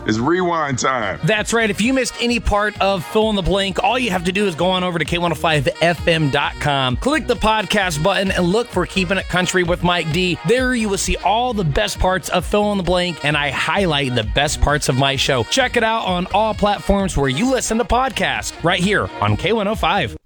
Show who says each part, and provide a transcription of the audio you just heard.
Speaker 1: It's rewind time.
Speaker 2: That's right. If you missed any part of Fill in the Blank, all you have to do is go on over to K105FM.com, click the podcast button, and look for Keeping It Country with Mike D. There you will see all the best parts of Fill in the Blank, and I highlight the best parts of my show. Check it out on all platforms where you listen to podcasts, right here on K105.